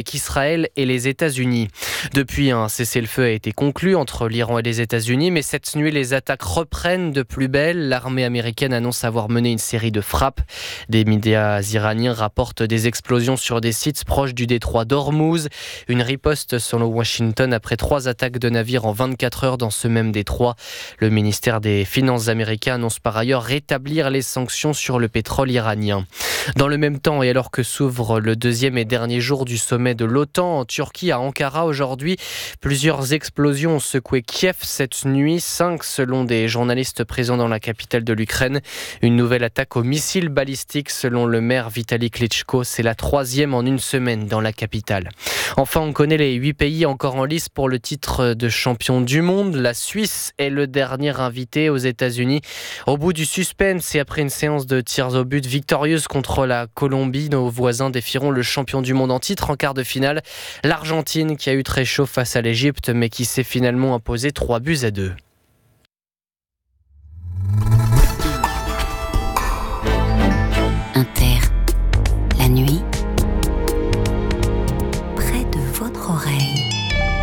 avec Israël et les États-Unis. Depuis, un cessez-le-feu a été conclu entre l'Iran et les États-Unis, mais cette nuit, les attaques reprennent de plus belle. L'armée américaine annonce avoir mené une série de frappes. Des médias iraniens rapportent des explosions sur des sites proches du détroit d'Ormuz. Une riposte selon Washington après 3 attaques de navires en 24 heures dans ce même détroit. Le ministère des Finances américain annonce par ailleurs rétablir les sanctions sur le pétrole iranien. Dans le même temps, et alors que s'ouvre le deuxième et dernier jour du sommet de l'OTAN en Turquie, à Ankara aujourd'hui, plusieurs explosions ont secoué Kiev cette nuit, 5 selon des journalistes présents dans la capitale de l'Ukraine. Une nouvelle attaque aux missiles balistiques selon le maire Vitali Klitschko, c'est la 3e en une semaine dans la capitale. Enfin, on connaît les 8 pays encore en lice pour le titre de champion du monde. La Suisse est le dernier invité aux États-Unis. Au bout du suspense et après une séance de tirs au but victorieuse contre la Colombie, nos voisins défieront le champion du monde en titre en quart de finale. L'Argentine qui a eu très chaud face à l'Égypte mais qui s'est finalement imposée 3-2.